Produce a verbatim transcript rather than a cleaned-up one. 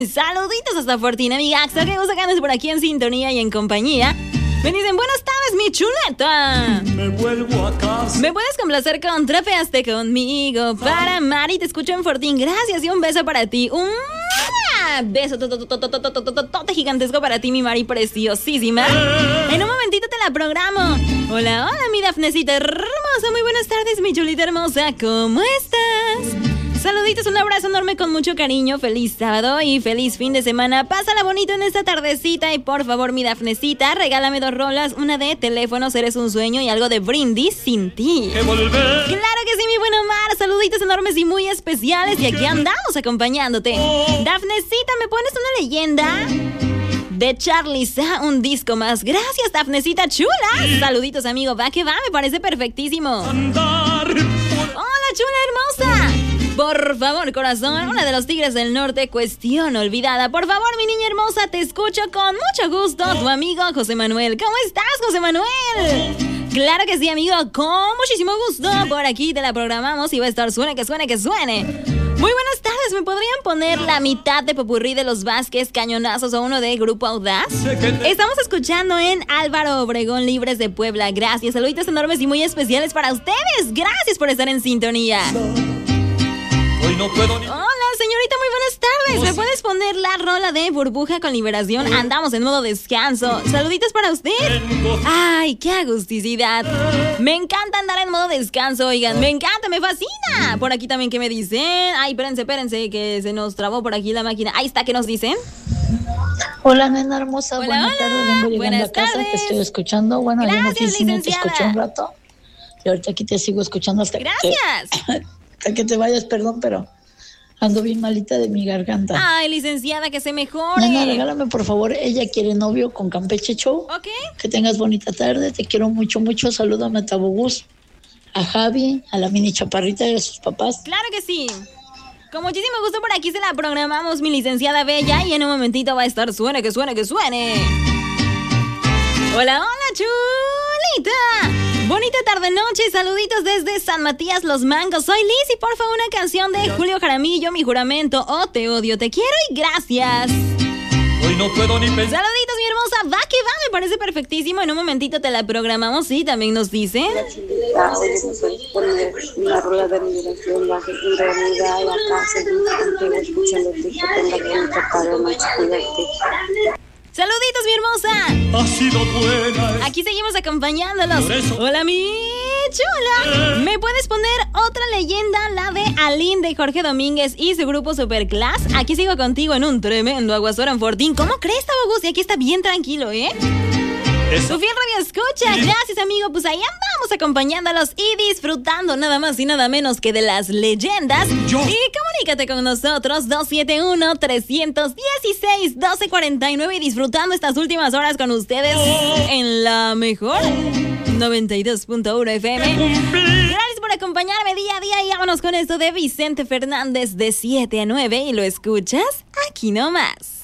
Saluditos hasta Fortina, mi gaxa, que gusta que andes por aquí en sintonía y en compañía. Me dicen, buenas tardes, mi chuleta. Me vuelvo a casa. Me puedes complacer con Trapeaste conmigo. Para Mari, te escucho en Fortín. Gracias y un beso para ti. Un beso tote gigantesco para ti, mi Mari preciosísima. En un momentito te la programo. Hola, hola, mi Dafnecita hermosa. Muy buenas tardes, mi chulita hermosa. ¿Cómo estás? Saluditos, un abrazo enorme con mucho cariño. Feliz sábado y feliz fin de semana. Pásala bonito en esta tardecita. Y por favor, mi Dafnecita, regálame dos rolas. Una de Teléfonos, Eres un Sueño, y algo de Brindis, Sin Ti. Que volver. Claro que sí, mi buen Omar. Saluditos enormes y muy especiales. Y aquí andamos acompañándote. Dafnecita, ¿me pones una leyenda? De Charly Sa, un disco más. Gracias, Dafnecita chula. Saluditos, amigo. Va que va, me parece perfectísimo. Andar por... Hola, chula hermosa. Por favor, corazón, una de los Tigres del Norte, Cuestión Olvidada. Por favor, mi niña hermosa, te escucho con mucho gusto. Tu amigo José Manuel. ¿Cómo estás, José Manuel? Claro que sí, amigo, con muchísimo gusto. Por aquí te la programamos y va a estar suene, que suene, que suene. Muy buenas tardes, ¿me podrían poner la mitad de Popurrí de los Vázquez, Cañonazos o uno de Grupo Audaz? Estamos escuchando en Álvaro Obregón, Libres de Puebla. Gracias, saluditos enormes y muy especiales para ustedes. Gracias por estar en sintonía. Hoy no puedo ni... Hola, señorita, muy buenas tardes. ¿Me puedes poner la rola de Burbuja con Liberación? Andamos en modo descanso. Saluditos para usted. Ay, qué agusticidad. Me encanta andar en modo descanso, oigan. Me encanta, me fascina. Por aquí también, ¿qué me dicen? Ay, espérense, espérense, que se nos trabó por aquí la máquina. Ahí está, ¿qué nos dicen? Hola, nena hermosa. Hola, Buenas hola. tardes. Vengo llegando Buenas a casa. tardes. Te estoy escuchando. Bueno, Gracias, en la oficina te licenciada. escuché un rato. Y ahorita aquí te sigo escuchando hasta Gracias. que, hasta que te vayas, perdón, pero ando bien malita de mi garganta. Ay, licenciada, que se mejore. Nena, regálame, por favor. Ella quiere novio con Campeche Show. Ok. Que tengas bonita tarde. Te quiero mucho, mucho. Salúdame a Tabobús, a Javi, a la mini chaparrita y a sus papás. Claro que sí. Con muchísimo gusto por aquí se la programamos, mi licenciada bella. Y en un momentito va a estar suene, que suene, que suene. Hola, hola, chulita. Bonita tarde-noche, saluditos desde San Matías, Los Mangos. Soy Liz y por favor una canción de Julio Jaramillo, Mi Juramento, o Te Odio, Te Quiero y Gracias. Hoy no puedo ni pensar. Saluditos, mi hermosa. Va que va, me parece perfectísimo. En un momentito te la programamos. Sí, también nos dicen. La poner una rola de liberación, la que reunida a la casa, contigo, escuchándote, que tenga bonita tarde, noche, cuídate. Saluditos, mi hermosa. Ha sido buena. Aquí seguimos acompañándolos. Por eso. Hola, mi chula. ¿Me puedes poner otra leyenda? La de Aline de Jorge Domínguez y su grupo Superclass. Aquí sigo contigo en un tremendo aguacero en Fortín. ¿Cómo crees, Tabogus? Y aquí está bien tranquilo, ¿eh? Eso. Tu fiel radio escucha. Gracias, amigo. Pues ahí andamos acompañándolos y disfrutando nada más y nada menos que de las leyendas. Yo. Y comunícate con nosotros dos siete uno, tres uno seis, uno dos cuatro nueve y disfrutando estas últimas horas con ustedes en la mejor noventa y dos punto uno F M. Gracias por acompañarme día a día y vámonos con esto de Vicente Fernández de siete a nueve y lo escuchas aquí nomás.